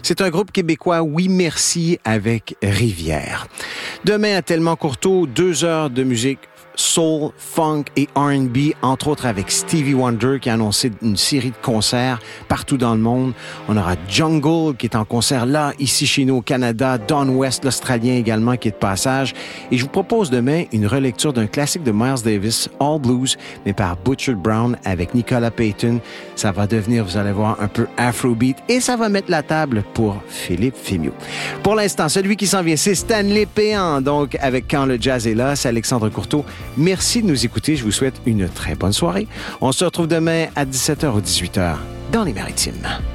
C'est un groupe québécois, oui merci, avec Rivière. Demain à Tellement Courteau, 2 heures de musique soul, funk et R&B, entre autres avec Stevie Wonder qui a annoncé une série de concerts partout dans le monde. On aura Jungle qui est en concert là, ici chez nous au Canada, Don West, l'Australien également qui est de passage. Et je vous propose demain une relecture d'un classique de Miles Davis, All Blues, mais par Butcher Brown avec Nicolas Payton. Ça va devenir, vous allez voir, un peu Afrobeat et ça va mettre la table pour Philippe Fémiot. Pour l'instant, celui qui s'en vient, c'est Stanley Péan, donc avec Quand le jazz est là, c'est Alexandre Courteau. Merci de nous écouter. Je vous souhaite une très bonne soirée. On se retrouve demain à 17h ou 18h dans les Maritimes.